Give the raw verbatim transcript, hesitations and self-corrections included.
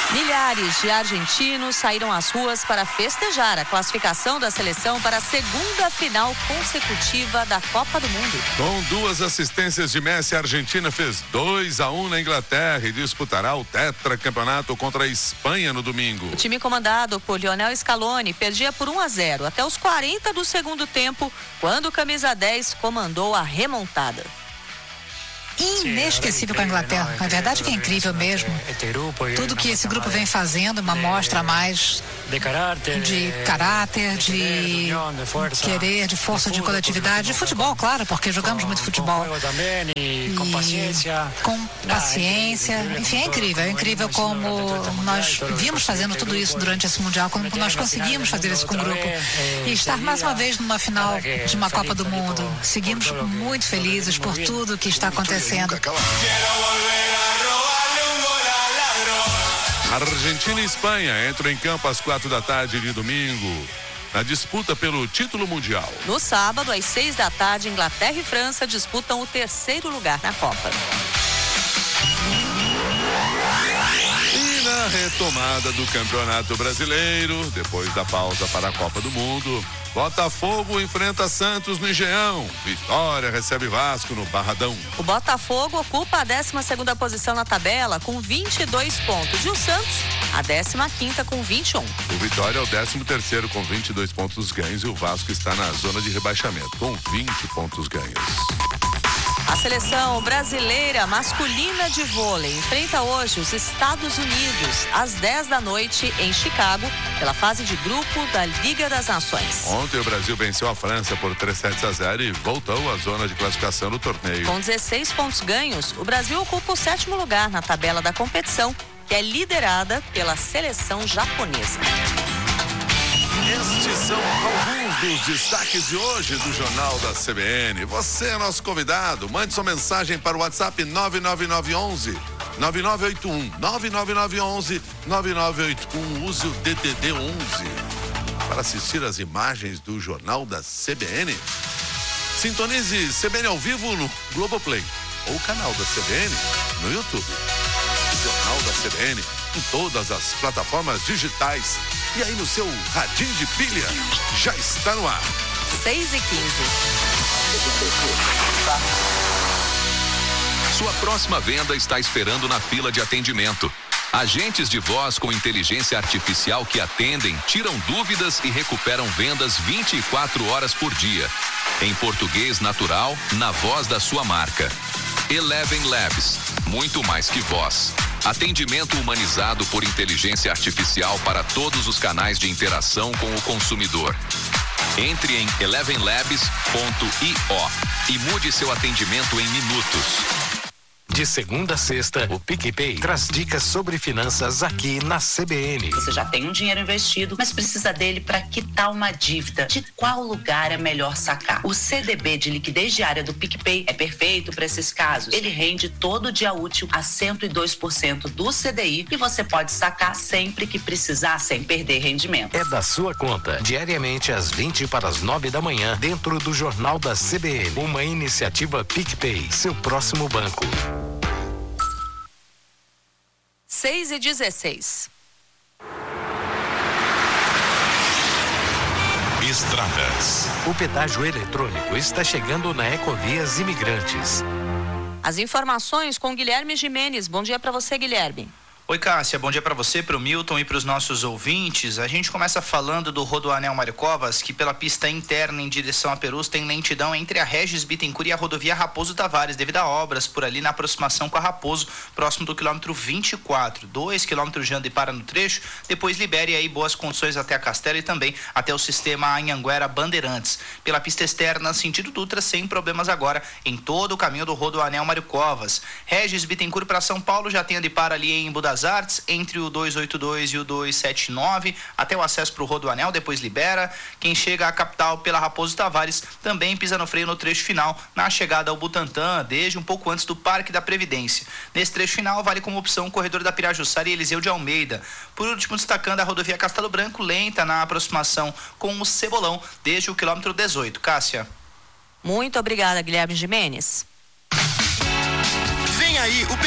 Milhares de argentinos saíram às ruas para festejar a classificação da seleção para a segunda final consecutiva da Copa do Mundo. Com duas assistências de Messi, a Argentina fez dois a um na Inglaterra e disputará o tetracampeonato contra a Espanha no domingo. O time comandado por Lionel Scaloni perdia por um a zero até os quarenta do segundo tempo, quando o camisa dez comandou a remontada. Inesquecível com a Inglaterra. A verdade é que é incrível mesmo. Tudo que esse grupo vem fazendo, uma mostra a mais de caráter, de querer, de força, de coletividade, de futebol, claro, porque jogamos muito futebol. E com paciência. Enfim, é incrível. É incrível como nós vimos fazendo tudo isso durante esse Mundial, como nós conseguimos fazer isso com o grupo. E estar mais uma vez numa final de uma Copa do Mundo. Seguimos muito felizes por tudo que está acontecendo. Argentina e Espanha entram em campo às quatro da tarde de domingo, na disputa pelo título mundial. No sábado, às seis da tarde, Inglaterra e França disputam o terceiro lugar na Copa. E na retomada do Campeonato Brasileiro, depois da pausa para a Copa do Mundo, Botafogo enfrenta Santos no Engenhão. Vitória recebe Vasco no Barradão. O Botafogo ocupa a décima segunda posição na tabela com vinte e dois pontos e o Santos a décima quinta com vinte e um. O Vitória é o décimo terceiro com vinte e dois pontos ganhos e o Vasco está na zona de rebaixamento com vinte pontos ganhos. A seleção brasileira masculina de vôlei enfrenta hoje os Estados Unidos às dez da noite em Chicago pela fase de grupo da Liga das Nações. Ontem o Brasil venceu a França por três sets a zero e voltou à zona de classificação do torneio. Com dezesseis pontos ganhos, o Brasil ocupa o sétimo lugar na tabela da competição, que é liderada pela seleção japonesa. Estes são alguns dos destaques de hoje do Jornal da C B N. Você é nosso convidado. Mande sua mensagem para o WhatsApp nove nove nove um um nove nove oito um nove nove nove um um nove nove oito um. Use o D D D onze para assistir as imagens do Jornal da C B N. Sintonize C B N ao vivo no Globoplay ou o canal da C B N no YouTube. O Jornal da C B N em todas as plataformas digitais. E aí no seu radinho de pilha, já está no ar. seis e quinze. Sua próxima venda está esperando na fila de atendimento. Agentes de voz com inteligência artificial que atendem, tiram dúvidas e recuperam vendas vinte e quatro horas por dia. Em português natural, na voz da sua marca. Eleven Labs, muito mais que voz. Atendimento humanizado por inteligência artificial para todos os canais de interação com o consumidor. Entre em eleven labs ponto i o e mude seu atendimento em minutos. De segunda a sexta, o PicPay traz dicas sobre finanças aqui na C B N. Você já tem um dinheiro investido, mas precisa dele para quitar uma dívida. De qual lugar é melhor sacar? O C D B de liquidez diária do PicPay é perfeito para esses casos. Ele rende todo dia útil a cento e dois por cento do C D I e você pode sacar sempre que precisar sem perder rendimento. É da sua conta, diariamente às vinte para as nove da manhã, dentro do Jornal da C B N. Uma iniciativa PicPay, seu próximo banco. seis e dezesseis. Estradas. O pedágio eletrônico está chegando na Ecovias Imigrantes. As informações com Guilherme Gimenez. Bom dia para você, Guilherme. Oi, Cássia, bom dia para você, para o Milton e para os nossos ouvintes. A gente começa falando do Rodoanel Mário Covas, que pela pista interna em direção a Perus tem lentidão entre a Regis Bittencourt e a rodovia Raposo Tavares, devido a obras por ali na aproximação com a Raposo, próximo do quilômetro vinte e quatro. Dois quilômetros de anda e para no trecho, depois libere aí boas condições até a Castelo e também até o sistema Anhanguera Bandeirantes. Pela pista externa, sentido Dutra, sem problemas agora, em todo o caminho do Rodoanel Mário Covas. Regis Bittencourt para São Paulo já tem anda e para ali em Budas Artes, entre o duzentos e oitenta e dois e o duzentos e setenta e nove, até o acesso para o Rodoanel, depois libera. Quem chega à capital pela Raposo Tavares também pisa no freio no trecho final, na chegada ao Butantã, desde um pouco antes do Parque da Previdência. Nesse trecho final, vale como opção o corredor da Pirajussara e Eliseu de Almeida. Por último, destacando a rodovia Castelo Branco, lenta na aproximação com o Cebolão, desde o quilômetro dezoito. Cássia. Muito obrigada, Guilherme Gimenez. Vem aí o